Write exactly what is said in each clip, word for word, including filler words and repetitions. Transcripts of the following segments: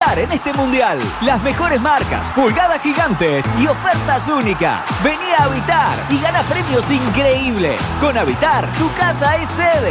ganar en este mundial. Las mejores marcas, pulgadas gigantes y ofertas únicas. Vení a Habitar y gana premios increíbles. Con Habitar, tu casa es sede.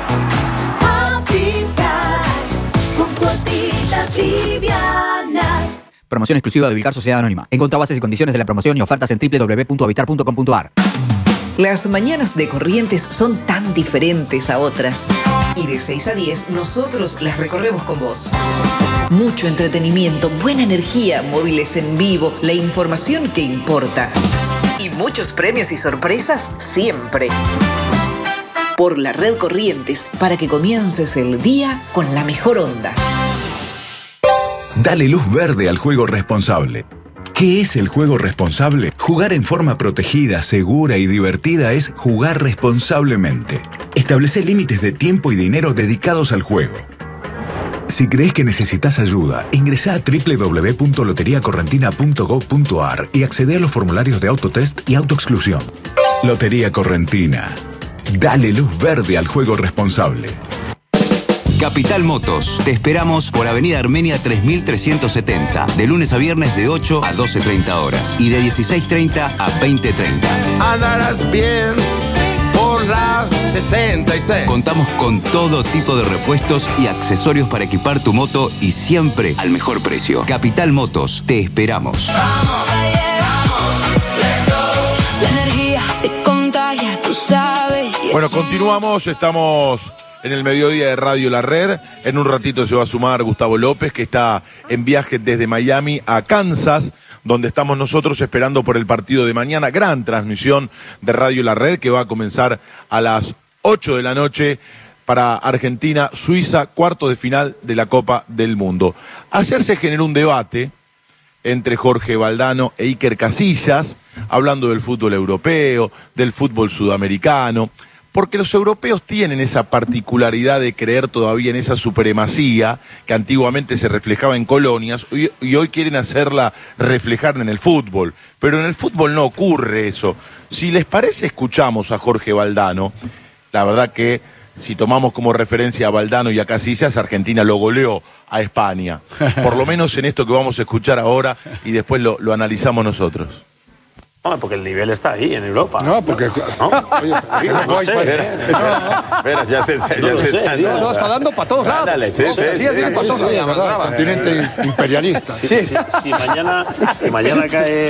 Habitar, con cuotitas livianas. Promoción exclusiva de Vilcar Sociedad Anónima. Encontrá bases y condiciones de la promoción y ofertas en doble u doble u doble u punto habitar punto com punto a r. Las mañanas de Corrientes son tan diferentes a otras. Y de seis a diez, nosotros las recorremos con vos. Mucho entretenimiento, buena energía, móviles en vivo, la información que importa. Y muchos premios y sorpresas siempre. Por la red Corrientes, para que comiences el día con la mejor onda. Dale luz verde al juego responsable. ¿Qué es el juego responsable? Jugar en forma protegida, segura y divertida es jugar responsablemente. Establece límites de tiempo y dinero dedicados al juego. Si crees que necesitas ayuda, ingresá a doble u doble u doble u punto lotería correntina punto gob punto a r y accede a los formularios de autotest y autoexclusión. Lotería Correntina. Dale luz verde al juego responsable. Capital Motos. Te esperamos por Avenida Armenia tres mil trescientos setenta. De lunes a viernes de ocho a doce treinta horas. Y de dieciséis treinta a veinte treinta. Andarás bien por la sesenta y seis. Contamos con todo tipo de repuestos y accesorios para equipar tu moto y siempre al mejor precio. Capital Motos. Te esperamos. Vamos, vamos, let's go. La energía se contagia, tú sabes. Bueno, continuamos. Estamos en el mediodía de Radio La Red. En un ratito se va a sumar Gustavo López, que está en viaje desde Miami a Kansas, donde estamos nosotros esperando por el partido de mañana. Gran transmisión de Radio La Red, que va a comenzar a las ocho de la noche para Argentina-Suiza, cuarto de final de la Copa del Mundo. Ayer se generó un debate entre Jorge Valdano e Iker Casillas, hablando del fútbol europeo, del fútbol sudamericano, porque los europeos tienen esa particularidad de creer todavía en esa supremacía que antiguamente se reflejaba en colonias y, y hoy quieren hacerla reflejar en el fútbol. Pero en el fútbol no ocurre eso. Si les parece, escuchamos a Jorge Valdano. La verdad que si tomamos como referencia a Valdano y a Casillas, Argentina lo goleó a España. Por lo menos en esto que vamos a escuchar ahora y después lo, lo analizamos nosotros. No, porque el nivel está ahí, en Europa. No, porque... ¿No? Oye, no, no sé. Espera, ya se, ya No lo se sé, está... digo. No, está dando para todos lados. Dale, sí, sí, sí, sí, así le pasó. Sí, sí, es verdad, continente imperialista. Sí, sí. Si, mañana, si mañana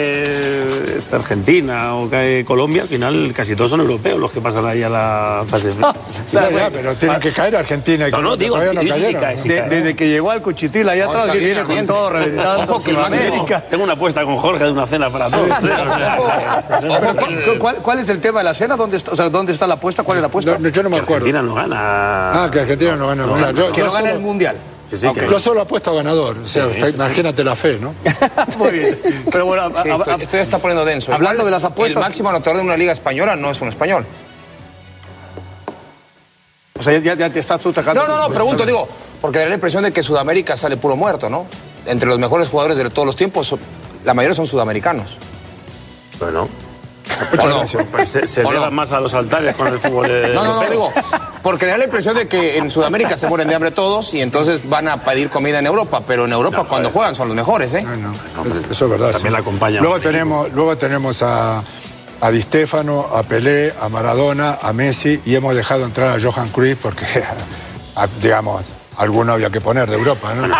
cae esta Argentina o cae Colombia, al final casi todos son europeos los que pasan ahí a la fase final. Ya, ya, pero tienen que caer Argentina y No, no, digo, todavía sí, no sí, sí cayeron. cae, sí De- cae. desde que llegó al Cuchitril allá atrás, que viene con todo reventando. Ojo, que máximo. Tengo una apuesta con Jorge de una cena para todos. ¿eh? O sea, Pero, ¿cuál, cuál, cuál es el tema de la cena? ¿Dónde está, o sea, ¿dónde está la apuesta? ¿Cuál es la apuesta? No, no, yo no me que acuerdo. Argentina no gana. Ah, que Argentina no gana. Mira, yo, Que yo no gana solo, el Mundial. Sí, sí, que yo solo apuesto a ganador. O sea, Sí, sí, imagínate la fe, ¿no? Muy bien. Pero bueno, a- Sí, a- esto, a- esto ya está poniendo denso. Hablando Igual, de las apuestas- El máximo anotador de una liga española no es un español. o sea, ya, ya te estás tú sacando. No, no, no, pregunto, digo, porque da la impresión de que Sudamérica sale puro muerto, ¿no? Entre los mejores jugadores de todos los tiempos, son- la mayoría son sudamericanos. Bueno. Muchas ¿O no? gracias. Pues se, se ¿O no? elevan más a los altares con el fútbol. eh, No, no, no, europeo. digo, porque da la impresión de que en Sudamérica se mueren de hambre todos y entonces van a pedir comida en Europa, pero en Europa cuando juegan son los mejores, ¿eh? No, no, eso es verdad. También la acompaña Luego un equipo. tenemos, luego tenemos a, a Di Stéfano, a Pelé, a Maradona, a Messi y hemos dejado entrar a Johan Cruyff porque, a- digamos, alguno había que poner de Europa, ¿no?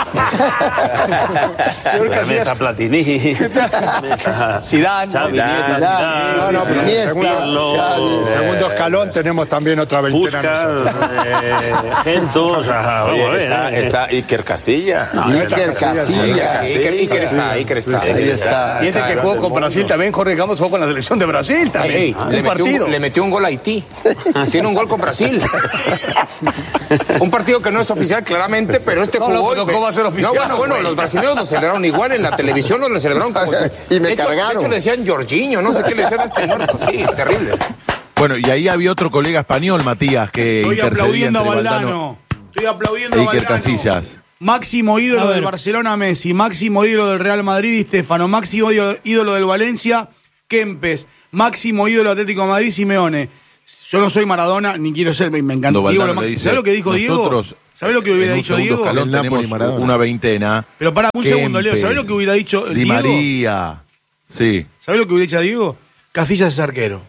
También está Platini. Zidane, Xavi, Zidane, Iniesta, Zidane, No, no, pero Iniesta, segunda- Pirlo, segundo eh, escalón tenemos también otra veintena nosotros. Buscar, eh, Gento, o sea, Oye, vamos a ver. está, eh. está Iker Casilla. Iker Casilla. Iker, Iker está, Iker está. Ahí está. Y ese que jugó con Brasil también, Jorge Campos jugó con la selección de Brasil también. Ey, un le, metió partido. un, le metió un gol a Haití. Tiene un gol con Brasil. Un partido que no es oficial claramente, pero este No, jugó. no, pero ¿cómo va a ser oficial, No, bueno, bueno, güey? los brasileños lo celebraron igual en la televisión, lo celebraron como si... Y me de hecho, cargaron. De hecho le decían Jorginho, no sé qué le decían a este muerto. Sí, terrible. Bueno, y ahí había otro colega español, Matías, que Estoy intercedía aplaudiendo a entre Valdano. Estoy aplaudiendo e a Iker Valdano. Casillas. Máximo ídolo del Barcelona, Messi. Máximo ídolo del Real Madrid, Di Stéfano. Máximo ídolo, ídolo del Valencia, Kempes. Máximo ídolo Atlético de Madrid, Simeone. Yo no soy Maradona, ni quiero ser, me encanta. Cuando Diego, Valdano lo le máximo. dice, ¿Sabes lo que dijo Diego? nosotros ¿Sabés lo que hubiera en dicho un segundo Diego? escalón El tenemos Napoli, Maradona. una veintena. Pero pará, un Kempes, segundo, Leo. ¿Sabés lo que hubiera dicho el Di Diego? María. Sí. ¿Sabés lo que hubiera dicho Diego? Casillas es arquero.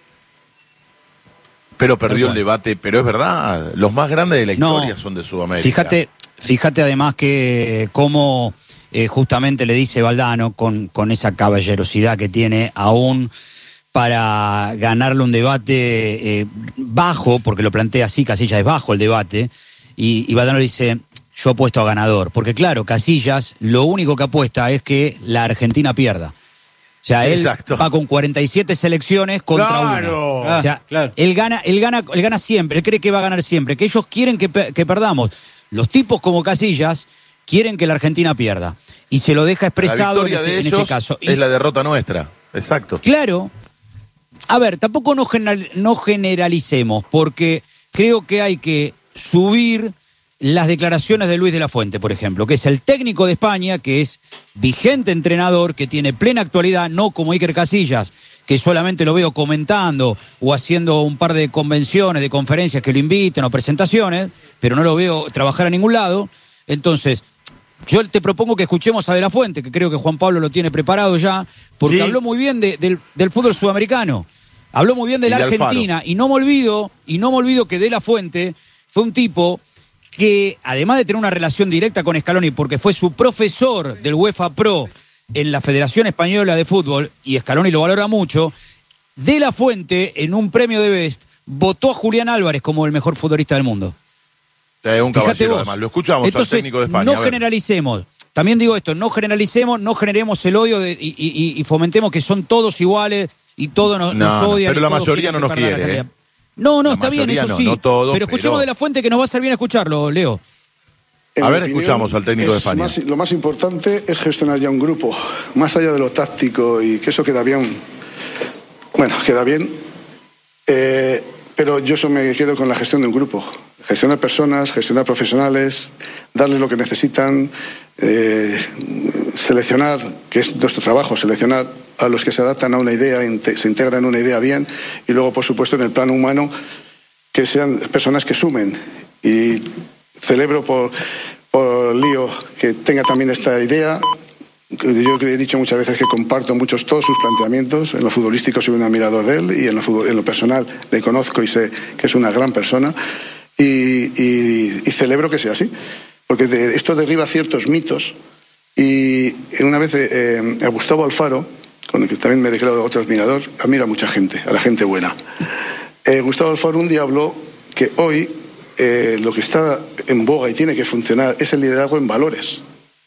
Pero perdió el debate. Pero es verdad, los más grandes de la historia No. son de Sudamérica. Fíjate, fíjate además que eh, cómo eh, justamente le dice Valdano con, con esa caballerosidad que tiene aún para ganarle un debate eh, bajo, porque lo plantea así, Casillas es bajo el debate, y, y Valdano le dice, yo apuesto a ganador, porque claro, Casillas lo único que apuesta es que la Argentina pierda. O sea, él Exacto. va con cuarenta y siete selecciones contra Claro. una. O sea, Ah, claro. él gana, él gana, él gana siempre, él cree que va a ganar siempre, que ellos quieren que, pe- que perdamos. Los tipos como Casillas quieren que la Argentina pierda. Y se lo deja La expresado en victoria este, de en ellos este caso. Y- es la derrota nuestra. Exacto. Claro. A ver, tampoco no, general- no generalicemos, porque creo que hay que subir las declaraciones de Luis de la Fuente, por ejemplo, que es el técnico de España, que es vigente entrenador, que tiene plena actualidad, no como Iker Casillas, que solamente lo veo comentando o haciendo un par de convenciones, de conferencias que lo inviten o presentaciones, pero no lo veo trabajar a ningún lado. Entonces, yo te propongo que escuchemos a De la Fuente, que creo que Juan Pablo lo tiene preparado ya, porque Sí. habló muy bien de- del, del fútbol sudamericano, habló muy bien de Y la de Alfaro. Argentina, y no me olvido, y no me olvido que De la Fuente fue un tipo que, además de tener una relación directa con Scaloni, porque fue su profesor del UEFA Pro en la Federación Española de Fútbol, y Scaloni lo valora mucho, De la Fuente, en un premio de Best, votó a Julián Álvarez como el mejor futbolista del mundo. Es un Fíjate caballero, vos. además. Lo escuchamos Entonces, al técnico de España. no a ver. generalicemos. También digo esto, no generalicemos, no generemos el odio de- y, y- y fomentemos que son todos iguales y todos nos, No, nos no, odian. pero y la todos mayoría quieren no nos que perda la quiere, calidad. ¿eh? No, no, La está bien, mayoría eso no, sí. no todos, pero escuchemos pero- De la Fuente, que nos va a ser bien escucharlo, Leo. En A mi ver, opinión, escuchamos al técnico de es España. más- lo más importante es gestionar ya un grupo, más allá de lo táctico y que eso queda bien. Bueno, queda bien, eh, pero yo eso me quedo con la gestión de un grupo. Gestionar personas, gestionar profesionales, darles lo que necesitan, eh, seleccionar, que es nuestro trabajo, seleccionar a los que se adaptan a una idea, inte- se integran en una idea bien, y luego, por supuesto, en el plano humano, que sean personas que sumen. Y celebro por, por Lío que tenga también esta idea. Yo he dicho muchas veces que comparto muchos todos sus planteamientos. En lo futbolístico soy un admirador de él, y en lo, fútbol- en lo personal le conozco y sé que es una gran persona. Y, y- y celebro que sea así, porque de- esto derriba ciertos mitos. Y una vez eh, a Gustavo Alfaro, con el que también me declaro otro admirador, admira a mucha gente, a la gente buena. Eh, Gustavo Alfaro un día habló que hoy eh, lo que está en boga y tiene que funcionar es el liderazgo en valores.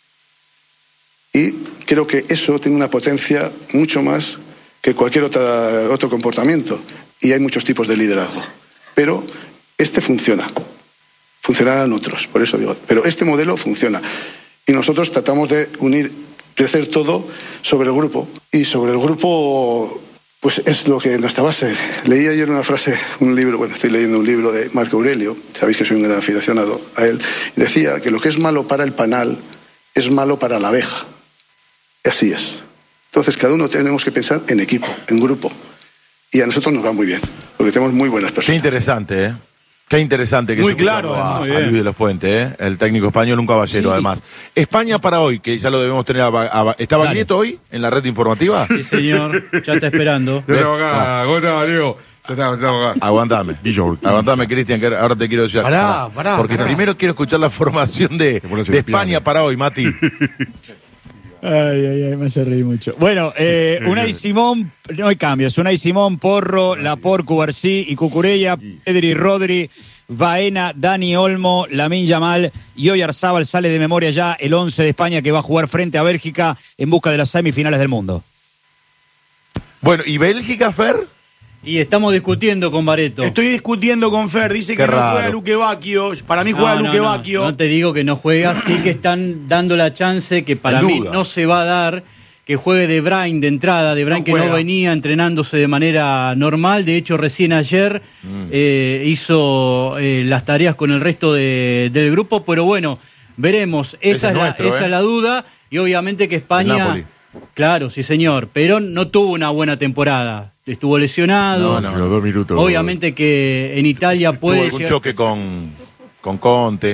Y creo que eso tiene una potencia mucho más que cualquier otra, otro comportamiento. Y hay muchos tipos de liderazgo. Pero este funciona. Funcionarán otros, por eso digo. Pero este modelo funciona. Y nosotros tratamos de unir, crecer todo sobre el grupo. Y sobre el grupo, pues es lo que nuestra base. Leí ayer una frase, un libro, bueno, estoy leyendo un libro de Marco Aurelio, sabéis que soy un gran aficionado a él, y decía que lo que es malo para el panal es malo para la abeja. Y así es. Entonces cada uno tenemos que pensar en equipo, en grupo. Y a nosotros nos va muy bien, porque tenemos muy buenas personas. Qué interesante, ¿eh? Qué interesante que Muy se claro, escuchando a, muy a bien. Luis de la Fuente, ¿eh? El técnico español, un caballero, Sí. además. España para hoy, que ya lo debemos tener. A, a- ¿Está Baglietto hoy en la red informativa? Sí, señor, ya está esperando. Yo estaba acá, ¿cómo estaba, Diego? Yo estaba, estaba acá. Aguantame. Aguantame, Cristian, que ahora te quiero decir. Pará, pará, Porque pará. primero quiero escuchar la formación de, pones de el piano. España para hoy, Mati. Ay, ay, ay, me hace reír mucho. Bueno, eh, Unai Simón, no hay cambios. Unai Simón, Porro, Laporte, Cubarsí y Cucurella, Pedri, Rodri, Baena, Dani Olmo, Lamine Yamal y Oyarzábal. Sale de memoria ya el once de España que va a jugar frente a Bélgica en busca de las semifinales del mundo. Bueno, ¿y Bélgica, Fer? Y estamos discutiendo con Bareto. Estoy discutiendo con Fer, dice Qué que no raro. juega Luque Bacchio. Para mí No, juega no, Luque no, Bacchio. no te digo que no juega, sí que están dando la chance que para En mí duda. no se va a dar, que juegue De Bruyne de entrada, De Bruyne No que no juega. venía entrenándose de manera normal, de hecho recién ayer Mm. eh, hizo eh, las tareas con el resto de- del grupo, pero bueno, veremos, esa, Ese es, es la, nuestro, esa ¿eh? es la duda, y obviamente que El España, Napoli. claro, sí señor, pero no tuvo una buena temporada, estuvo No, lesionado, no. Los dos minutos. obviamente que en Italia Tuvo puede algún llegar- choque con, con Conte.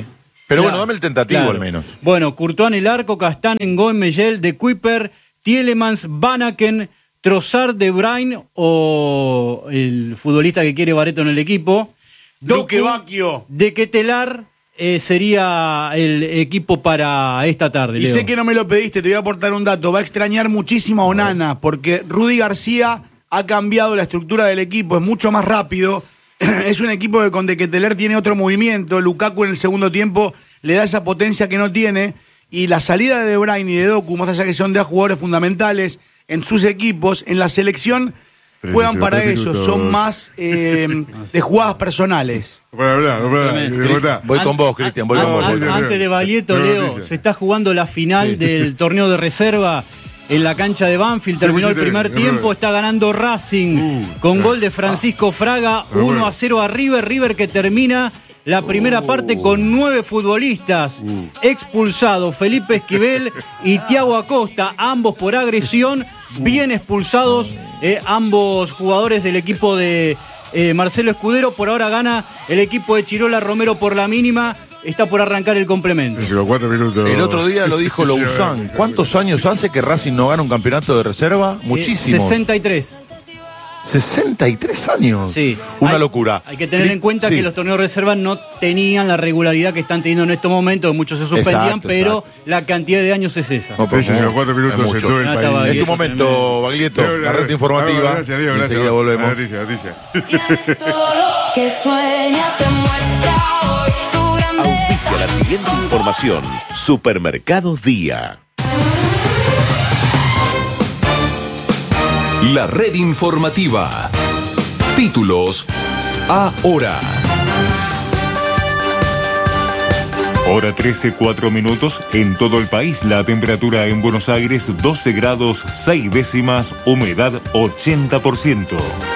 Pero Claro, bueno, dame el tentativo claro. al menos. Bueno, Courtois en el arco, Castán, Ngoen, Meyel, De Kuiper, Tielemans, Vanaken, Trossard, De Bruyne o el futbolista que quiere Barreto en el equipo. Luque Doku, Bacchio. De Ketelar eh, sería el equipo para esta tarde, Y Leo. sé que no me lo pediste, te voy a aportar un dato. Va a extrañar muchísimo a Onana, porque Rudy García ha cambiado la estructura del equipo, es mucho más rápido. Es un equipo que con De Keteler tiene otro movimiento. Lukaku en el segundo tiempo le da esa potencia que no tiene. Y la salida de De Bruyne y de Doku, más allá que son de jugadores fundamentales en sus equipos, en la selección juegan para ellos, son más eh, de jugadas personales. Voy con vos, Cristian, voy con vos. An- Antes de Baglietto, Leo, se está jugando la final del torneo de reserva en la cancha de Banfield. Terminó el primer tiempo, está ganando Racing con gol de Francisco Fraga, uno a cero a River. River que termina la primera parte con nueve futbolistas expulsados, Felipe Esquivel y Thiago Acosta, ambos por agresión, bien expulsados, eh, ambos jugadores del equipo de eh, Marcelo Escudero. Por ahora gana el equipo de Chirola Romero por la mínima. Está por arrancar el complemento. El otro día lo dijo Louzán. ¿Cuántos años hace que Racing no gana un campeonato de reserva? Muchísimos. Eh, sesenta y tres. sesenta y tres años. Sí. Una hay, locura. Hay que tener en cuenta Sí. que los torneos de reserva no tenían la regularidad que están teniendo en estos momentos. Muchos se suspendían, Exacto, pero exacto. la cantidad de años es esa. No, por favor, cuatro minutos es en mucho. todo el Ah, país. está Es Baglietto, tu momento, Baglietto, la red informativa. Gracias, Diego, Y gracias. enseguida volvemos. Noticia, noticia. Todo lo que sueñas te muestra hoy tu grandeza. Auspicia la siguiente información. Supermercado Día. La red informativa. Títulos ahora. Hora trece, cuatro minutos. En todo el país, la temperatura en Buenos Aires, doce grados, seis décimas, humedad ochenta por ciento.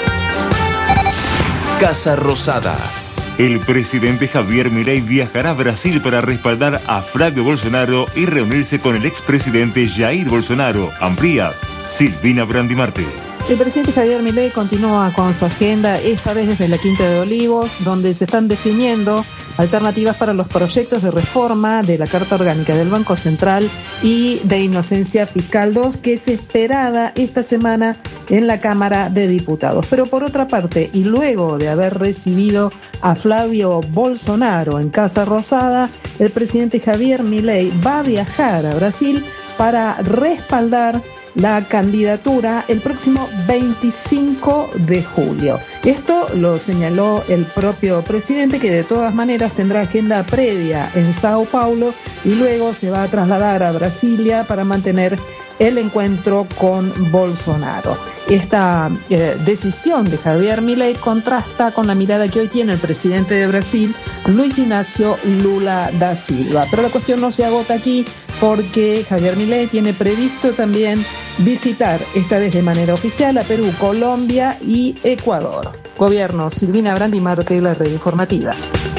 Casa Rosada. El presidente Javier Milei viajará a Brasil para respaldar a Flavio Bolsonaro y reunirse con el expresidente Jair Bolsonaro. Amplía Silvina Brandimarte. El presidente Javier Milei continúa con su agenda, esta vez desde la Quinta de Olivos, donde se están definiendo alternativas para los proyectos de reforma de la Carta Orgánica del Banco Central y de Inocencia Fiscal dos, que es esperada esta semana en la Cámara de Diputados. Pero por otra parte, y luego de haber recibido a Flavio Bolsonaro en Casa Rosada, el presidente Javier Milei va a viajar a Brasil para respaldar la candidatura el próximo veinticinco de julio. Esto lo señaló el propio presidente, que de todas maneras tendrá agenda previa en Sao Paulo y luego se va a trasladar a Brasilia para mantener el encuentro con Bolsonaro. Esta eh, decisión de Javier Milei contrasta con la mirada que hoy tiene el presidente de Brasil, Luis Ignacio Lula da Silva. Pero la cuestión no se agota aquí, porque Javier Milei tiene previsto también visitar, esta vez de manera oficial, a Perú, Colombia y Ecuador. Gobierno, Silvina Brandimarte, la red informativa.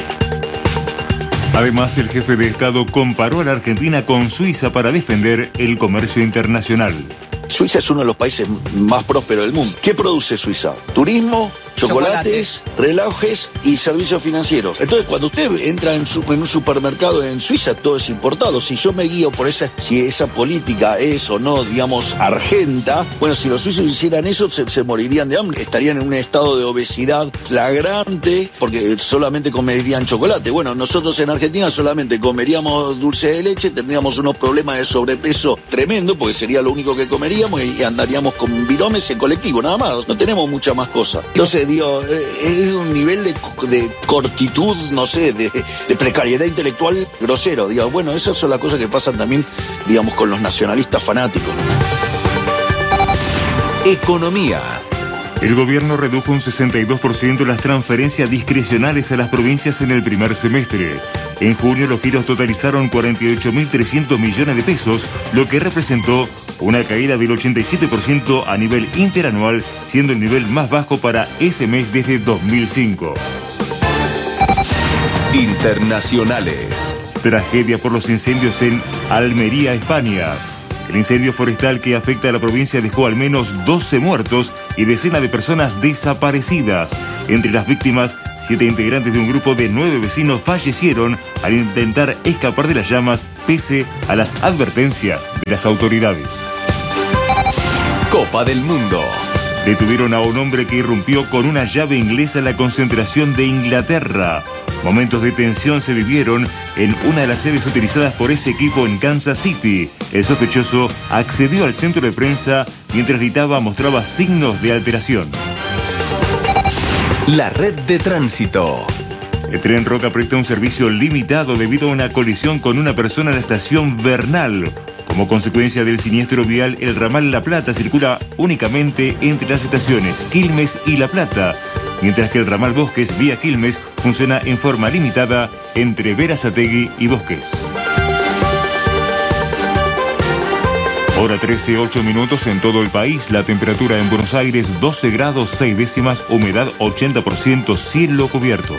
Además, el jefe de Estado comparó a la Argentina con Suiza para defender el comercio internacional. Suiza es uno de los países más prósperos del mundo. ¿Qué produce Suiza? Turismo, chocolates, relojes y servicios financieros. Entonces, cuando usted entra en, su, en un supermercado en Suiza, todo es importado. Si yo me guío por esa, si esa política es o no, digamos, argenta, bueno, si los suizos hicieran eso, se, se morirían de hambre. Estarían en un estado de obesidad flagrante porque solamente comerían chocolate. Bueno, nosotros en Argentina solamente comeríamos dulce de leche, tendríamos unos problemas de sobrepeso tremendo porque sería lo único que comeríamos y andaríamos con viromes en colectivo, nada más. No tenemos mucha más cosa. Entonces, digo, es un nivel de, de cortitud, no sé, de, de precariedad intelectual grosero. Digo, bueno, esas son las cosas que pasan también, digamos, con los nacionalistas fanáticos. Economía. El gobierno redujo un sesenta y dos por ciento las transferencias discrecionales a las provincias en el primer semestre. En junio los giros totalizaron cuarenta y ocho mil trescientos millones de pesos, lo que representó una caída del ochenta y siete por ciento a nivel interanual, siendo el nivel más bajo para ese mes desde dos mil cinco. Internacionales. Tragedia por los incendios en Almería, España. El incendio forestal que afecta a la provincia dejó al menos doce muertos y decenas de personas desaparecidas. Entre las víctimas Siete integrantes de un grupo de nueve vecinos fallecieron al intentar escapar de las llamas pese a las advertencias de las autoridades. Copa del Mundo. Detuvieron a un hombre que irrumpió con una llave inglesa en la concentración de Inglaterra. Momentos de tensión se vivieron en una de las sedes utilizadas por ese equipo en Kansas City. El sospechoso accedió al centro de prensa mientras gritaba mostraba signos de alteración. La red de tránsito. El tren Roca presta un servicio limitado debido a una colisión con una persona en la estación Bernal. Como consecuencia del siniestro vial, el ramal La Plata circula únicamente entre las estaciones Quilmes y La Plata, mientras que el ramal Bosques vía Quilmes funciona en forma limitada entre Berazategui y Bosques. Hora trece, ocho minutos en todo el país. La temperatura en Buenos Aires doce grados seis décimas, humedad ochenta por ciento, cielo cubierto.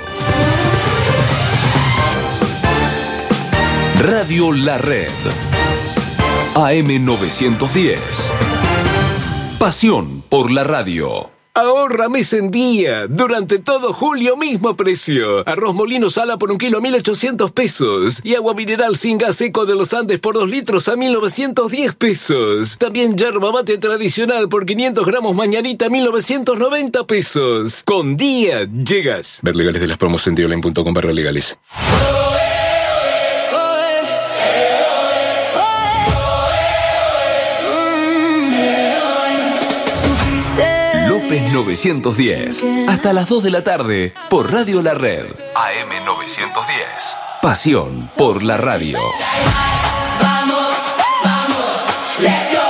Radio La Red. A M novecientos diez. Pasión por la radio. Ahorra mes en día. Durante todo julio, mismo precio. Arroz molino sala por un kilo a mil ochocientos pesos. Y agua mineral sin gas seco de los Andes por dos litros a mil novecientos diez pesos. También yerba mate tradicional por quinientos gramos mañanita a mil novecientos noventa pesos. Con día llegas. Ver legales de las promos en dioline punto com barra legales. López novecientos diez. Hasta las dos de la tarde por Radio La Red. A M novecientos diez. Pasión por la radio. Vamos, vamos, let's go.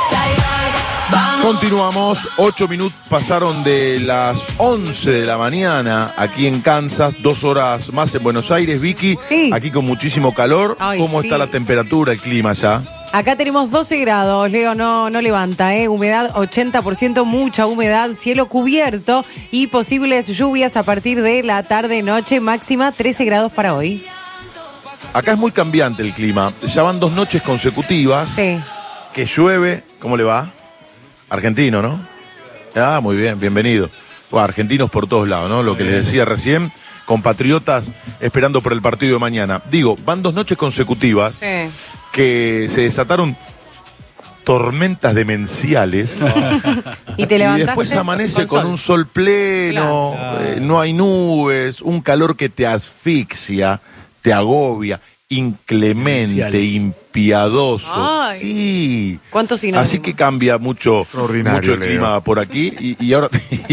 Continuamos, ocho minutos pasaron de las once de la mañana aquí en Kansas, dos horas más en Buenos Aires. Vicky, sí. Aquí con muchísimo calor. Ay, ¿Cómo sí. está la temperatura, el clima ya? Acá tenemos doce grados, Leo, no, no levanta, ¿eh? Humedad ochenta por ciento, mucha humedad, cielo cubierto y posibles lluvias a partir de la tarde-noche, máxima trece grados para hoy. Acá es muy cambiante el clima. Ya van dos noches consecutivas Sí. que llueve. ¿Cómo le va? Argentino, ¿no? Ah, muy bien, bienvenido. Bueno, argentinos por todos lados, ¿no? Lo que les decía recién, compatriotas esperando por el partido de mañana. Digo, van dos noches consecutivas Sí. que se desataron tormentas demenciales Y te y levantaste después amanece con con sol. un sol pleno, Claro. eh, no hay nubes, un calor que te asfixia, te agobia, inclemente, Demenciales. impiadoso. Ay. Sí. ¿Cuántos sinónimos? Así que cambia mucho, Extraordinario, mucho el Leo. clima por aquí y, y ahora,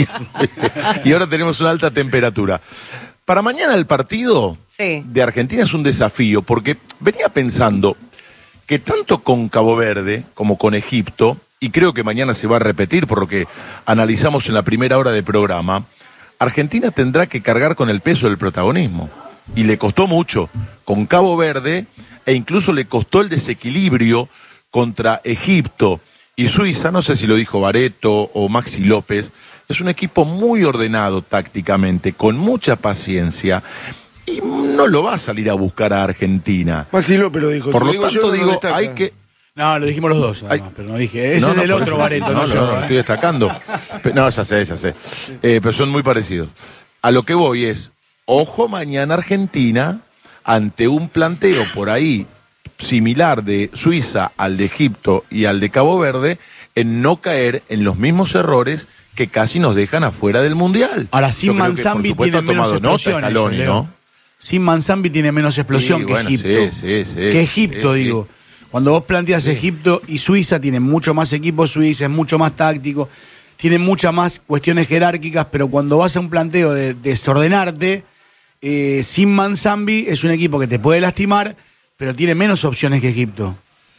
y ahora tenemos una alta temperatura. Para mañana el partido Sí. de Argentina es un desafío porque venía pensando que tanto con Cabo Verde como con Egipto, y creo que mañana se va a repetir por lo que analizamos en la primera hora del programa, Argentina tendrá que cargar con el peso del protagonismo. Y le costó mucho con Cabo Verde e incluso le costó el desequilibrio contra Egipto y Suiza. No sé si lo dijo Barreto o Maxi López. Es un equipo muy ordenado tácticamente, con mucha paciencia y no lo va a salir a buscar a Argentina. Maxi López lo dijo. Por Si lo digo yo, tanto, no digo, destaca. hay que... No, lo dijimos los dos, además, pero no dije. Ese No, es no, el por otro eso- Barreto, no, no, yo. no, no, ¿eh? estoy destacando. Pe- No, ya sé, ya sé. Eh, pero son muy parecidos. A lo que voy es, ojo mañana Argentina ante un planteo por ahí similar de Suiza al de Egipto y al de Cabo Verde, en no caer en los mismos errores que casi nos dejan afuera del Mundial. Ahora, sin Yo creo que, por Manzambi supuesto, tiene ha menos tomado nota explosiones, Scaloni, Leo. ¿no? Sin Manzambi tiene menos explosión Sí, que bueno, Egipto. sí, sí, sí. que Egipto, Sí, sí. digo. Cuando vos planteas Egipto y Suiza, tienen mucho más equipo Suiza, es mucho más táctico, tienen muchas más cuestiones jerárquicas, pero cuando vas a un planteo de desordenarte, eh, sin Manzambi es un equipo que te puede lastimar, pero tiene menos opciones que Egipto.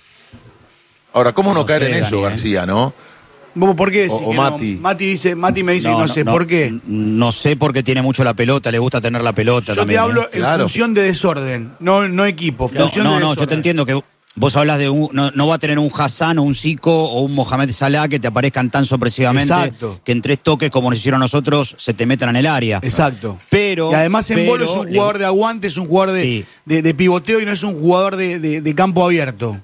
Ahora, ¿cómo no, No caer sé, en eso, Dani, ¿eh? García, no? ¿Vos ¿Por qué decís O- o que no? Mati. Mati dice, Mati me dice, no, No, sé, no, ¿por qué? No sé porque tiene mucho la pelota, le gusta tener la pelota Yo también. te hablo ¿eh? en función de desorden, no, no equipo, No, función no, de no, desorden. yo te entiendo que vos hablas de un, no, no va a tener un Hassan o un Zico o un Mohamed Salah que te aparezcan tan sorpresivamente Exacto. que en tres toques como nos hicieron nosotros se te metan en el área. Exacto. Pero Y además en pero Bolo es un le- jugador de aguante, es un jugador de, Sí. de, de pivoteo y no es un jugador de, de- de campo abierto.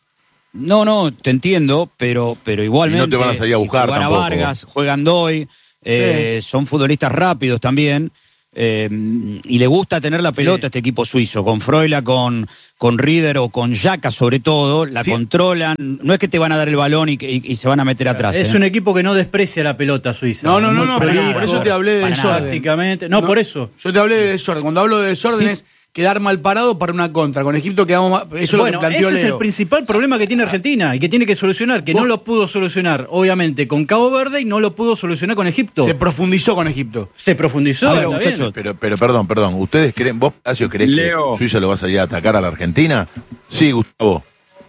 No, no, te entiendo, pero, pero igualmente. Y no te van a salir a si buscar juegan a tampoco. Vargas, juegan Doy, eh, son futbolistas rápidos también. Eh, y le gusta tener la pelota a este equipo suizo, con Freuler, con, con Rieder o con Xhaka sobre todo, la Sí. controlan, no es que te van a dar el balón y, y- y se van a meter atrás. Es ¿eh? un equipo que no desprecia la pelota suiza. No, no, no, Muy no, pero prolijo, por eso te hablé de para desorden. Prácticamente. No, por eso. Yo te hablé de desorden. Cuando hablo de desorden Sí. es quedar mal parado para una contra. Con Egipto quedamos mal. Eso es lo Bueno, que planteó ese es Leo. el principal problema que tiene Argentina y que tiene que solucionar, que no lo pudo solucionar, obviamente, con Cabo Verde y no lo pudo solucionar con Egipto. Se profundizó con Egipto. Se profundizó, A ver, está muchachos, bien. pero, pero perdón, perdón. ¿Ustedes creen, vos, Palacio, creés Leo. que Suiza lo va a salir a atacar a la Argentina? Sí, Gustavo.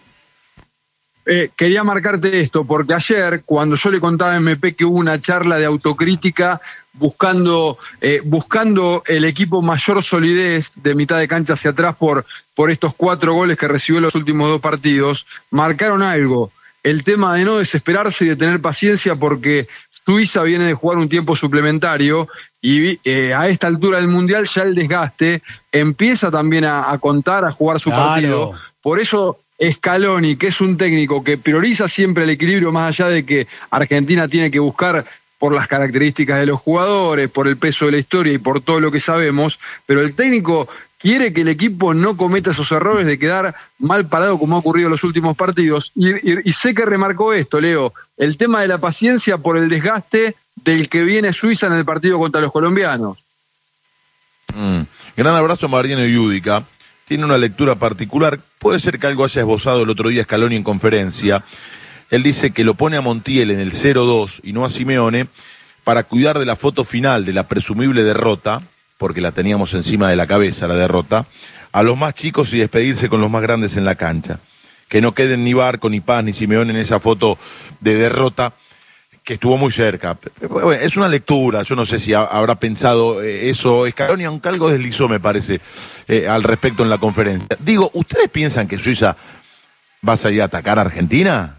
Eh, quería marcarte esto, porque ayer, cuando yo le contaba a M P que hubo una charla de autocrítica buscando, eh, buscando el equipo mayor solidez de mitad de cancha hacia atrás por, por estos cuatro goles que recibió en los últimos dos partidos, marcaron algo. El tema de no desesperarse y de tener paciencia, porque Suiza viene de jugar un tiempo suplementario y eh, a esta altura del Mundial ya el desgaste empieza también a, a contar, a jugar su Claro. partido. Por eso Scaloni, que es un técnico que prioriza siempre el equilibrio, más allá de que Argentina tiene que buscar por las características de los jugadores, por el peso de la historia y por todo lo que sabemos, pero el técnico quiere que el equipo no cometa esos errores de quedar mal parado como ha ocurrido en los últimos partidos. Y, y- y sé que remarcó esto, Leo, el tema de la paciencia por el desgaste del que viene Suiza en el partido contra los colombianos. Mm. Gran abrazo a Mariano Yudica. Tiene una lectura particular. Puede ser que algo haya esbozado el otro día Scaloni en conferencia. Él dice que lo pone a Montiel en el cero dos y no a Simeone para cuidar de la foto final de la presumible derrota, porque la teníamos encima de la cabeza, la derrota, a los más chicos y despedirse con los más grandes en la cancha. Que no queden ni Barco, ni Paz, ni Simeone en esa foto de derrota, que estuvo muy cerca. Bueno, es una lectura, yo no sé si ha- habrá pensado eh, eso Scaloni, aunque algo deslizó, me parece, eh, al respecto en la conferencia. Digo, ¿ustedes piensan que Suiza va a salir a atacar a Argentina?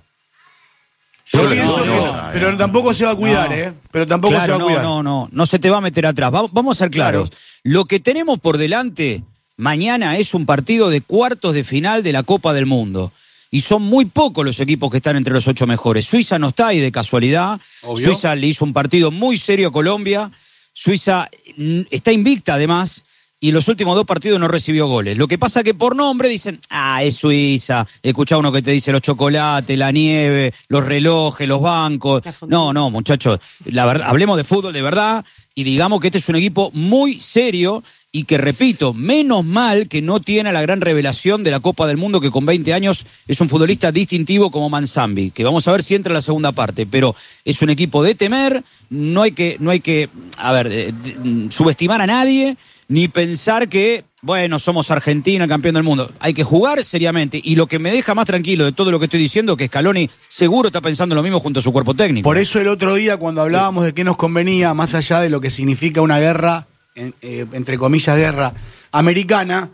Yo les pienso digo que no, no, pero tampoco se va a cuidar, No. ¿eh? Pero tampoco Claro, se va a no, cuidar. no, no, no se te va a meter atrás. Va- Vamos a ser claros. Lo que tenemos por delante mañana es un partido de cuartos de final de la Copa del Mundo. Y son muy pocos los equipos que están entre los ocho mejores. Suiza no está ahí de casualidad. Obvio. Suiza le hizo un partido muy serio a Colombia. Suiza mm, está invicta además. Y en los últimos dos partidos no recibió goles. Lo que pasa que por nombre dicen, ah, es Suiza. Escuchá uno que te dice los chocolates, la nieve, los relojes, los bancos. No, no, muchachos. La verdad, hablemos de fútbol de verdad y digamos que este es un equipo muy serio y que, repito, menos mal que no tiene la gran revelación de la Copa del Mundo, que con veinte años es un futbolista distintivo como Manzambi, que vamos a ver si entra en la segunda parte, pero es un equipo de temer, no hay que, no hay que a ver, eh, de- subestimar a nadie, ni pensar que, bueno, somos Argentina, el campeón del mundo. Hay que jugar seriamente, y lo que me deja más tranquilo de todo lo que estoy diciendo, que Scaloni seguro está pensando lo mismo junto a su cuerpo técnico. Por eso el otro día, cuando hablábamos de qué nos convenía, más allá de lo que significa una guerra, en- eh, entre comillas, guerra americana,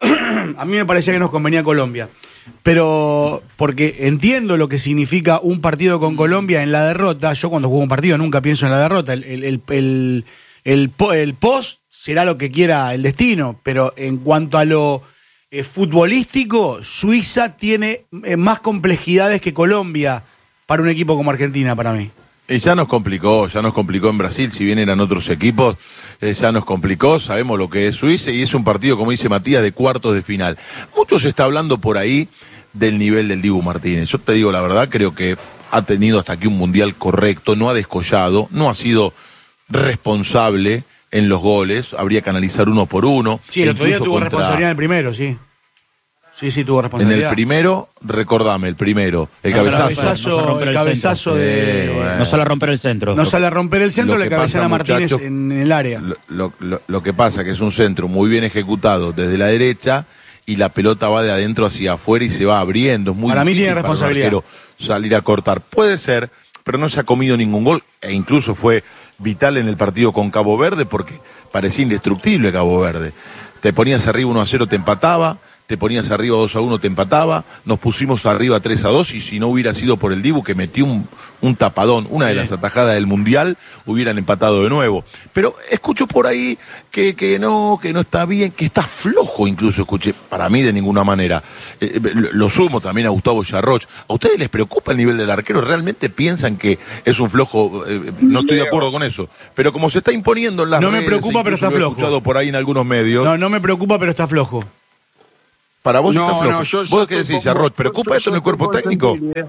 a mí me parecía que nos convenía Colombia. Pero, porque entiendo lo que significa un partido con Colombia en la derrota. Yo cuando juego un partido nunca pienso en la derrota. El, el, el, el, el po- el post será lo que quiera el destino. Pero en cuanto a lo eh, futbolístico, Suiza tiene eh, más complejidades que Colombia para un equipo como Argentina, para mí. Y ya nos complicó, ya nos complicó en Brasil, si bien eran otros equipos, eh, ya nos complicó, sabemos lo que es Suiza y es un partido, como dice Matías, de cuartos de final. Mucho se está hablando por ahí del nivel del Dibu Martínez. Yo te digo la verdad, creo que ha tenido hasta aquí un mundial correcto, no ha descollado, no ha sido responsable en los goles, habría que analizar uno por uno. Sí, el otro día Incluso tuvo contra- responsabilidad en el primero, sí. Sí, sí, tuvo En responsabilidad. el primero, recordame, el primero, el No se la- cabezazo. cabezazo- No se la romper el el cabezazo centro. de- Sí, bueno. No sale a romper el centro. No sale a romper el centro, Lo le que cabecean pasa, a Martínez muchachos, en el área. Lo, lo- lo- lo que pasa que es un centro muy bien ejecutado desde la derecha y la pelota va de adentro hacia afuera y se va abriendo. Es muy Para mí difícil tiene para un responsabilidad. arquero salir a cortar. Puede ser, pero no se ha comido ningún gol e incluso fue vital en el partido con Cabo Verde porque parecía indestructible Cabo Verde. Te ponías arriba uno a cero, te empataba, te ponías arriba dos a uno, te empataba, nos pusimos arriba tres a dos y si no hubiera sido por el Dibu que metió un, un tapadón, una de las atajadas del Mundial, hubieran empatado de nuevo. Pero escucho por ahí que, que no, que no está bien, que está flojo incluso, escuché, para mí de ninguna manera. Eh, lo sumo también a Gustavo Yarroch. ¿A ustedes les preocupa el nivel del arquero? ¿Realmente piensan que es un flojo? Eh, no estoy de acuerdo con eso. Pero como se está imponiendo en las No me redes, preocupa, pero incluso está lo he flojo. escuchado por ahí en algunos medios. No, no me preocupa, pero está flojo. Para vos No, está flojo. no, yo- ¿Vos yo qué estoy decís, con Yarroch? vos. ¿Preocupa Yo- eso en el yo cuerpo estoy con técnico? Santilli, eh.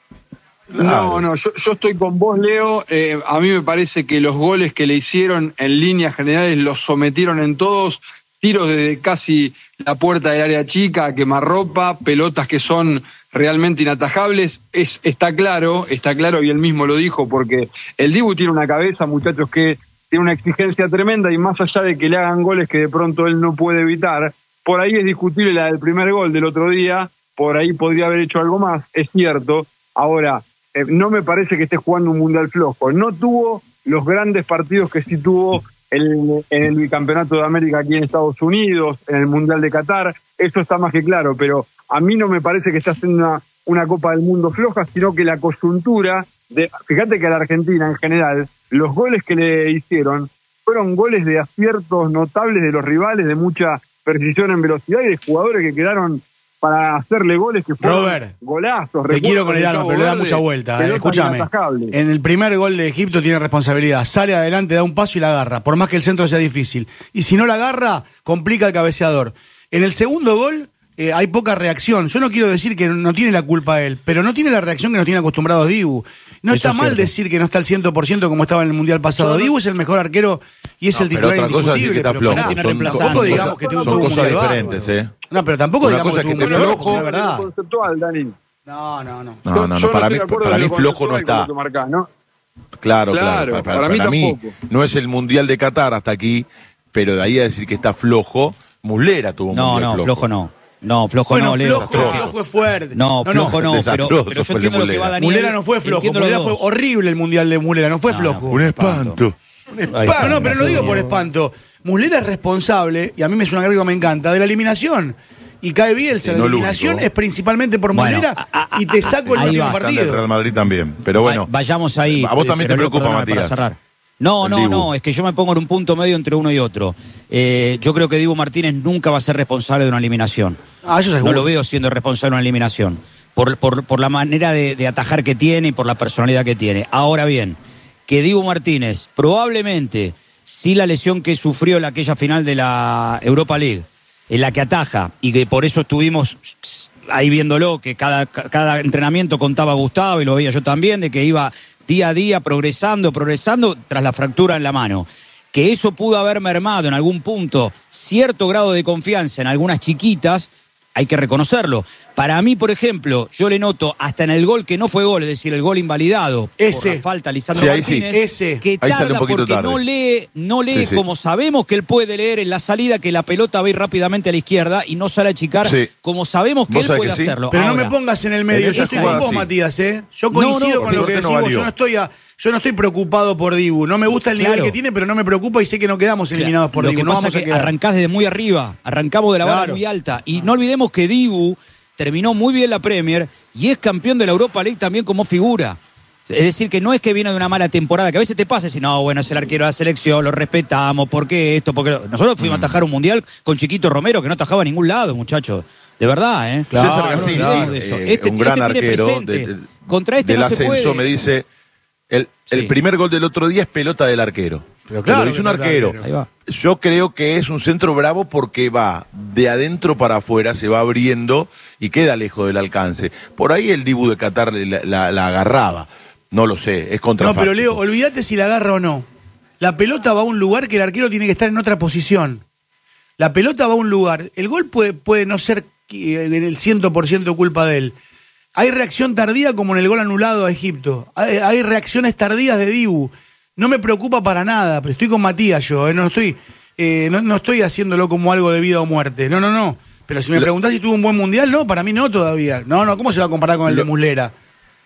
Claro. No, no, yo, yo estoy con vos, Leo. Eh, a mí me parece que los goles que le hicieron en líneas generales los sometieron en todos. Tiros desde casi la puerta del área chica, a quemarropa, pelotas que son realmente inatajables. Es, está claro, está claro, y él mismo lo dijo, porque el Dibu tiene una cabeza, muchachos, que tiene una exigencia tremenda, y más allá de que le hagan goles que de pronto él no puede evitar, por ahí es discutible la del primer gol del otro día, por ahí podría haber hecho algo más, es cierto. Ahora, eh, no me parece que esté jugando un mundial flojo. No tuvo los grandes partidos que sí tuvo el, en el bicampeonato de América aquí en Estados Unidos, en el Mundial de Qatar, eso está más que claro, pero a mí no me parece que esté haciendo una, una Copa del Mundo floja, sino que la coyuntura, de, fíjate que a la Argentina en general, los goles que le hicieron fueron goles de aciertos notables de los rivales, de mucha precisión en velocidad y de jugadores que quedaron para hacerle goles que fueron Robert, golazos. Te quiero con el de alma, Cabo pero le da Verde, mucha vuelta. eh. pelotas Escúchame. inatajables. En el primer gol de Egipto tiene responsabilidad. Sale adelante, da un paso y la agarra, por más que el centro sea difícil. Y si no la agarra, complica el cabeceador. En el segundo gol eh, hay poca reacción. Yo no quiero decir que no tiene la culpa él, pero no tiene la reacción que nos tiene acostumbrados Dibu. No Eso está es mal cierto. decir que no está al cien por ciento como estaba en el Mundial pasado. Yo no- Dibu es el mejor arquero y es No, el pero titular otra cosa es decir indiscutible. que está pero flojo. pará, tiene Son, reemplazante. tampoco son digamos cosas- que tuvo son un cosas mundial diferentes, ¿eh? No, pero tampoco Una digamos cosa que es tuvo que un esté mundial flojo. flojo, es verdad. Conceptual, Dani. No, no, no. No, Yo- no, no, yo para estoy mí, de acuerdo para con mí lo flojo no conceptual con lo está. que marcás, ¿no? Claro, claro. Claro, Para, para para mí mí tampoco. no es el Mundial de Qatar hasta aquí, pero de ahí a decir que está flojo, Muslera tuvo un No, Mundial no, flojo. flojo no. No, flojo Bueno, no, Leo. flojo, Desastroso. flojo es fuerte. No, flojo no, pero, desastroso pero yo fue el de entiendo lo que Mulera. va Daniel. Mulera no fue flojo, entiendo los Mulera fue dos. horrible el mundial de Mulera, no fue No, flojo. no, Un espanto. Ahí está. No, no, pero no digo por espanto. Muslera es responsable, y a mí me es una carga que me encanta, de la eliminación. Y cae Bielsa, Sí, la no el eliminación único. es principalmente por Bueno, Muslera y te saco el ahí último va. Están del partido. Real Madrid también, pero bueno. Va- Vayamos ahí. A vos también pero te Leo, preocupa, perdóname, para Matías. cerrar. No, El no, Dibu. no, es que yo me pongo en un punto medio entre uno y otro. Eh, yo creo que Dibu Martínez nunca va a ser responsable de una eliminación. Ah, eso No seguro. lo veo siendo responsable de una eliminación. Por, por, por la manera de, de atajar que tiene y por la personalidad que tiene. Ahora bien, que Dibu Martínez probablemente, si la lesión que sufrió en aquella final de la Europa League, en la que ataja, y que por eso estuvimos ahí viéndolo, que cada, cada entrenamiento contaba Gustavo y lo veía yo también, de que iba día a día progresando, progresando tras la fractura en la mano. Que eso pudo haber mermado en algún punto cierto grado de confianza en algunas chiquitas, hay que reconocerlo. Para mí, por ejemplo, yo le noto hasta en el gol que no fue gol, es decir, el gol invalidado Ese. por la falta a Lisandro Sí, ahí sí. Martínez, Ese. que Ahí sale un tarda poquito porque tarde. no lee, no lee Sí, sí. como sabemos que él puede leer en la salida, que la pelota va a ir rápidamente a la izquierda y no sale a achicar, Sí. como sabemos que ¿Vos él sabés puede que sí? hacerlo. Pero no Ahora, me pongas en el medio. En Yo esa estoy con jugada vos, sí. Matías, ¿eh? Yo No, coincido no, con por lo que suerte decís no vos. valió. Yo no estoy a- yo no estoy preocupado por Dibu. No me gusta el nivel Claro. que tiene, pero no me preocupa y sé que no quedamos eliminados por Lo Dibu. que No pasa vamos a es que quedar. arrancás desde muy arriba, arrancamos de la vara Claro. muy alta. Y no olvidemos que Dibu terminó muy bien la Premier y es campeón de la Europa League también como figura. Es decir, que no es que viene de una mala temporada, que a veces te pasa y decís, no, bueno, es el arquero de la selección, lo respetamos, ¿por qué esto? Porque lo-". nosotros fuimos Mm. a atajar un mundial con Chiquito Romero, que no atajaba a ningún lado, muchachos. De verdad, ¿eh? Claro, César no García, olvidemos de eso. eh, Este- un gran este tiene arquero presente. de- de- Contra este del no se ascenso, puede. me dice, el, el Sí. primer gol del otro día es pelota del arquero. Pero Te claro lo dice que un pelota del arquero. arquero. Ahí va. Yo creo que es un centro bravo porque va de adentro para afuera, se va abriendo y queda lejos del alcance. Por ahí el Dibu de Qatar la, la- la agarraba. No lo sé, es contra. No, pero Leo, olvídate si la agarra o no. La pelota va a un lugar que el arquero tiene que estar en otra posición. La pelota va a un lugar. El gol puede, puede no ser eh, en el cien por ciento culpa de él. Hay reacción tardía como en el gol anulado a Egipto. Hay, hay reacciones tardías de Dibu. No me preocupa para nada, pero estoy con Matías yo. eh, No, estoy, eh, no, no estoy haciéndolo como algo de vida o muerte. No, no, no. Pero si me Lo- preguntás si tuvo un buen mundial, no, para mí no todavía. No, no, ¿cómo se va a comparar con el Lo- de Muslera?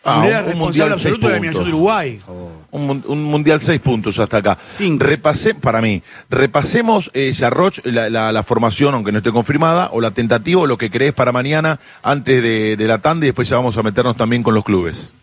Ah, no era un responsable mundial absoluto de la eliminación de Uruguay. Un, mun- un mundial seis puntos hasta acá. Repasé, para mí, repasemos, eh, Yarroch, la, la, la formación, aunque no esté confirmada, o la tentativa, o lo que crees para mañana, antes de, de la tanda, y después ya vamos a meternos también con los clubes.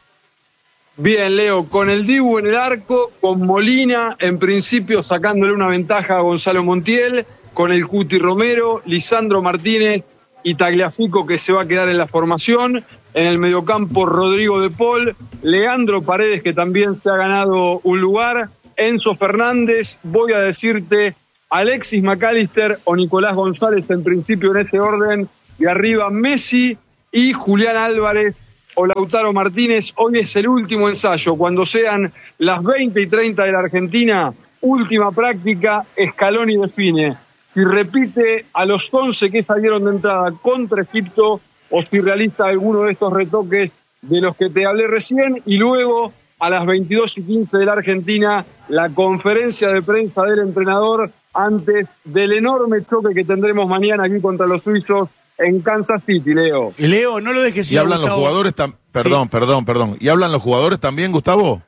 Bien, Leo, con el Dibu en el arco, con Molina, en principio sacándole una ventaja a Gonzalo Montiel, con el Cuti Romero, Lisandro Martínez y Tagliafico, que se va a quedar en la formación. En el mediocampo, Rodrigo de Paul, Leandro Paredes, que también se ha ganado un lugar, Enzo Fernández, voy a decirte, Alexis McAllister o Nicolás González, en principio en ese orden, y arriba Messi y Julián Álvarez o Lautaro Martínez. Hoy es el último ensayo, cuando sean las veinte y treinta de la Argentina, última práctica, Scaloni define si repite a los once que salieron de entrada contra Egipto o si realiza alguno de estos retoques de los que te hablé recién, y luego a las veintidós y quince de la Argentina, la conferencia de prensa del entrenador antes del enorme choque que tendremos mañana aquí contra los suizos en Kansas City, Leo. Y Leo, no lo dejes ir. ¿Y hablan los jugadores también? Perdón, Sí. perdón, perdón. ¿Y hablan los jugadores también, Gustavo?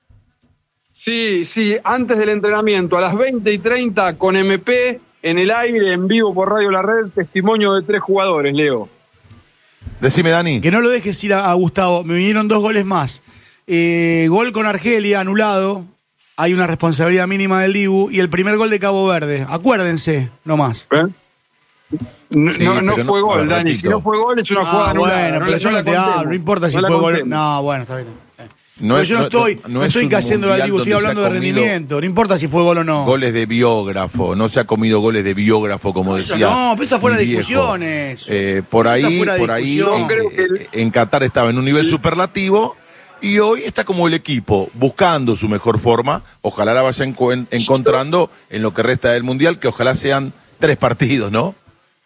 Sí, sí, antes del entrenamiento, a las veinte y treinta con M P, en el aire, en vivo por Radio La Red, testimonio de tres jugadores, Leo. Decime, Dani. Que no lo dejes ir a, a Gustavo. Me vinieron dos goles más. Eh, gol con Argelia, anulado. Hay una responsabilidad mínima del Dibu. Y el primer gol de Cabo Verde. Acuérdense, no más. ¿Eh? No, Sí, no, no pero fue no- gol, a ver, Dani. repito. Si no fue gol, es una Ah, jugada anulada. bueno, pero la- yo no la te contemos. hablo. No importa si No la fue gol. contemos. No, bueno, está bien. No Pero es- yo no no- estoy, no- no no es estoy un cayendo al mundial Dibu, estoy donde se hablando ha de comido rendimiento. No importa si fue gol o no. Goles de biógrafo, no se ha comido goles de biógrafo, como Eso decía. no, pero está fuera mi de viejo. discusiones. Eh, por Eso está ahí, fuera de por ahí, discusión. eh, Creo que eh, en Qatar estaba en un nivel superlativo y hoy está como el equipo buscando su mejor forma. Ojalá la vaya encu- encontrando en lo que resta del mundial, que ojalá sean tres partidos, ¿no?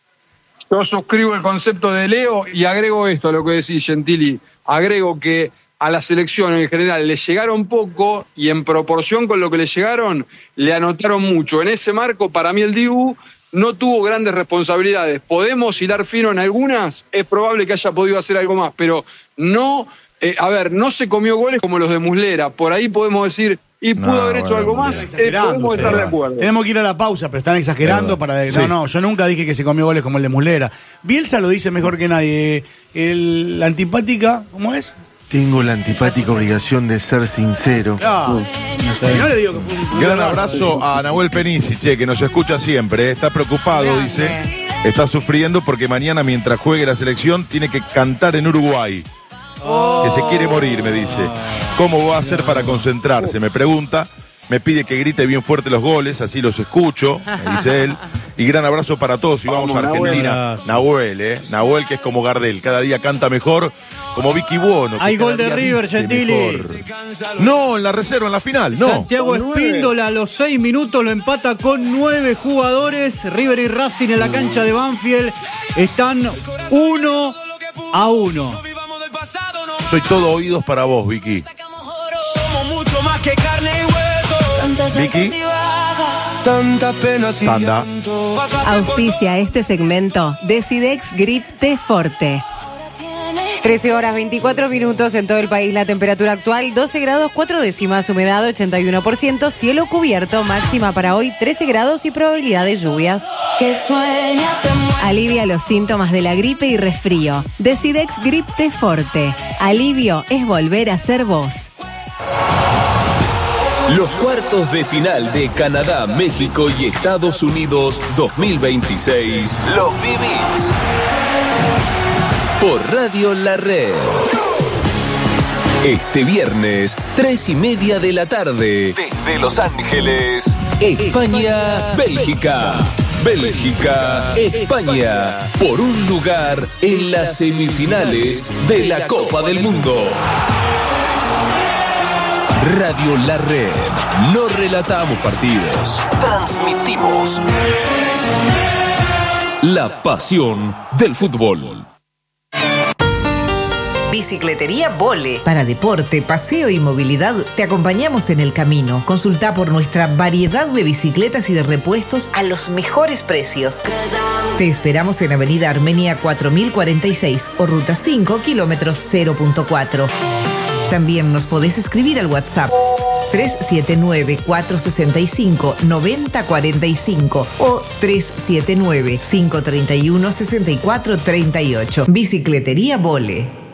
Yo suscribo el concepto de Leo y agrego esto a lo que decís, Gentili. Agrego que a la selección en general le llegaron poco y en proporción con lo que le llegaron, le anotaron mucho. En ese marco, para mí el Dibu no tuvo grandes responsabilidades. Podemos hilar fino en algunas, es probable que haya podido hacer algo más, pero no, eh, a ver, no se comió goles como los de Muslera. Por ahí podemos decir, y pudo No, haber hecho bueno, algo Muslera. más, eh, Exagerando podemos estar ustedes. de acuerdo. Tenemos que ir a la pausa, pero están exagerando Pero, para... de- sí. No, no, yo nunca dije que se comió goles como el de Muslera. Bielsa lo dice mejor que nadie. El, la antipática, ¿cómo es? Tengo la antipática obligación de ser sincero. No, no le digo que fue un... Gran abrazo a Nahuel Penisi, che, que nos escucha siempre. eh. Está preocupado, dice. Está sufriendo porque mañana, mientras juegue la selección, tiene que cantar en Uruguay. Que se quiere morir, me dice. ¿Cómo va a hacer para concentrarse? Me pregunta. Me pide que grite bien fuerte los goles, así los escucho, me dice él. Y gran abrazo para todos y vamos, Vamos, a Argentina. Nahuel. Nahuel, eh. Nahuel, que es como Gardel, cada día canta mejor, como Vicky Buono. que Hay cada gol de día River, dice Gentili. mejor. No, en la reserva, en la final, no. Santiago Espíndola a los seis minutos lo empata con nueve jugadores. River y Racing en la cancha de Banfield están uno a uno. Soy todo oídos para vos, Vicky. Somos mucho más que carne y hueso. Tantas Vicky. altas y bajas. Tanta pena sin Tanda. Auspicia este segmento Decidex Grip T Forte. trece horas veinticuatro minutos en todo el país. La temperatura actual doce grados cuatro décimas, humedad ochenta y uno por ciento, cielo cubierto, máxima para hoy trece grados y probabilidad de lluvias. Que sueñas te mueres. Alivia los síntomas de la gripe y resfrío. Decidex Grip T Forte. Alivio es volver a ser vos. Los cuartos de final de Canadá, México y Estados Unidos dos mil veintiséis los vivís por Radio La Red. Este viernes, tres y media de la tarde, desde Los Ángeles, España, Bélgica. Bélgica, España, por un lugar en las semifinales de la Copa del Mundo. Radio La Red. No relatamos partidos, transmitimos la pasión del fútbol. Bicicletería Vole. Para deporte, paseo y movilidad, te acompañamos en el camino. Consulta por nuestra variedad de bicicletas y de repuestos a los mejores precios. Te esperamos en Avenida Armenia cuatro mil cuarenta y seis o Ruta cinco, kilómetros cero punto cuatro. También nos podés escribir al WhatsApp tres siete nueve, cuatro seis cinco, nueve cero cuatro cinco o tres siete nueve, cinco tres uno, seis cuatro tres ocho. Bicicletería Vole.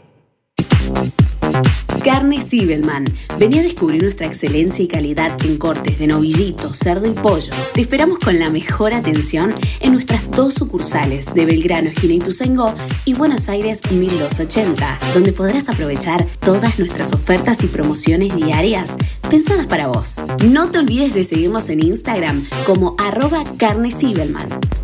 Carne Zibelman. Vení a descubrir nuestra excelencia y calidad en cortes de novillito, cerdo y pollo. Te esperamos con la mejor atención en nuestras dos sucursales de Belgrano, esquina Ituzaingó, y Buenos Aires mil doscientos ochenta, donde podrás aprovechar todas nuestras ofertas y promociones diarias pensadas para vos. No te olvides de seguirnos en Instagram como arroba Carne Zibelman.